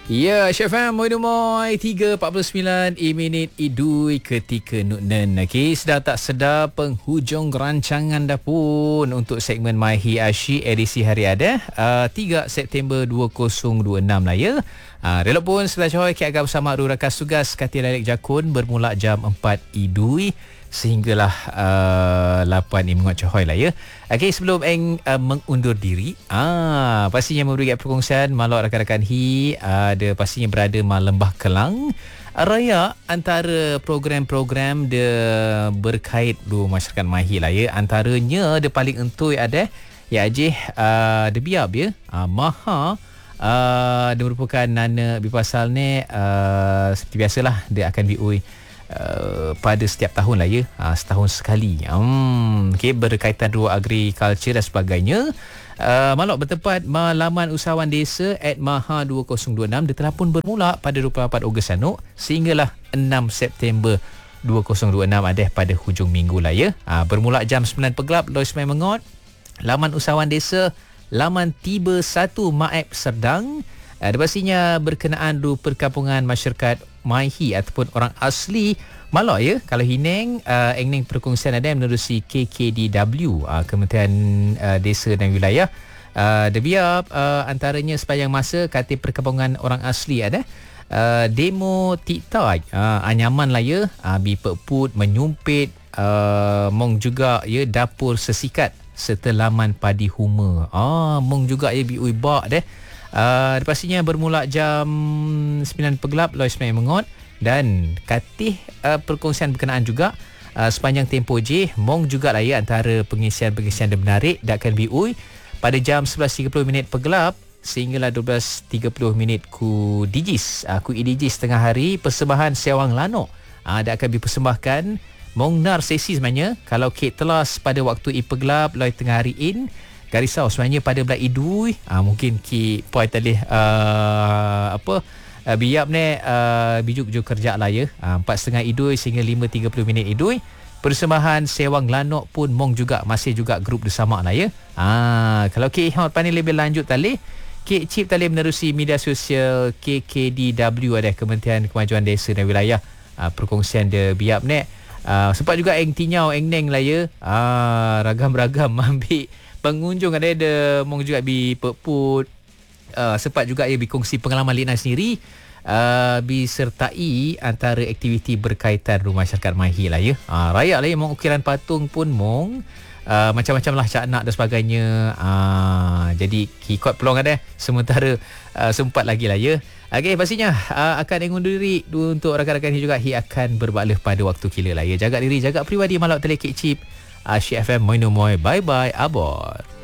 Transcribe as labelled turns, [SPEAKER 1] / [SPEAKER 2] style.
[SPEAKER 1] Ya, Chef Fam, Moy 3.49 minit idui ketika Nuknen. Okey, sedar tak sedar penghujung rancangan dah pun untuk segmen Mahi Asyik edisi hari ada 3 September 2026 lah ya. Relok pun setelah Joy kita akan bersama Aru Rakas Tugas Katil Lalek Jakun bermula jam 4 idui sehinggalah 8 menguat Cohoy lah ya. Okey, sebelum Eng mengundur diri, pastinya memberi perkongsian malak rakan-rakan ada pastinya berada Lembah Kelang raya antara program-program dia berkait du masyarakat Mahi lah ya. Antaranya dia paling entui ada ya ajih dia biab ya. Maha dia merupakan nana bipasal ni seperti biasalah dia akan diui pada setiap tahun lah ya, setahun sekali. Okay, berkaitan dua agriculture dan sebagainya. Malak bertempat laman usahawan desa @maha 2026 dia telah pun bermula pada 24 Ogos anu sehinggalah 6 September 2026 ada pada hujung minggu lah ya. Bermula jam 9 pegelap Lois Mai Mengot, laman usahawan desa laman tiba 1 Maib Serdang. Pastinya berkenaan du perkampungan masyarakat Maihi ataupun orang asli Malak ya. Kalau Hineng Engneng perkongsian ada yang menerusi KKDW Kementerian Desa dan Wilayah. Debiab antaranya sepanjang masa Katil Perkampungan Orang Asli ada demo TikTok anyaman lah ya, bi peput menyumpit mong juga ya dapur sesikat serta laman padi huma. Mong juga ya bi uibak deh. Pastinya bermula jam 9 pegelap Lois Mai Mengot dan katih perkongsian berkenaan juga sepanjang tempoh je mong juga lah ya antara pengisian-pengisian yang menarik dak akan biui pada jam 11.30 pegelap sehinggalah 12.30 ku Digis ku Digis tengah hari persembahan Sewang Lanok dak akan dipersembahkan mong nar sesi sebenarnya kalau kek telas pada waktu pegelap loi tengah hari in garisau sebenarnya pada bulan idui mungkin ki point talih biap ni bijuk kerja lah ya 4.30 idui sehingga 5.30 idui persembahan Sewang Lanok pun mong juga masih juga grup bersama lah ya. Kalau ki hot panel lebih lanjut talih ki chip talih menerusi media sosial KKDW ada Kementerian Kemajuan Desa dan Wilayah perkongsian dia biap ni sempat juga eng tinyau eng neng lah ya ragam-ragam ambil pengunjung ada mong juga bi peput sempat juga ia berkongsi pengalaman Lina sendiri disertai antara aktiviti berkaitan rumah masyarakat Mahi lah ya. Raya lah ya mong ukiran patung pun mong macam-macam lah cak nak dan sebagainya. Jadi kikot peluang ada sementara sempat lagi lah ya. Okey, pastinya akan undur diri untuk rakan-rakan ini juga akan berbalah pada waktu kila lah ya. Jaga diri, jaga peribadi malak telekik chip Asyik FM Moy. Bye bye, abor.